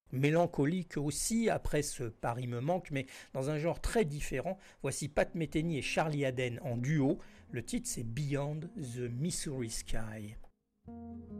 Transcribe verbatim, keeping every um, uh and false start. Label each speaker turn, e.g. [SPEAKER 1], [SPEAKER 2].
[SPEAKER 1] Mélancolique aussi, après ce Paris me manque, mais dans un genre très différent. Voici Pat Metheny et Charlie Haden en duo. Le titre c'est Beyond the Missouri Sky.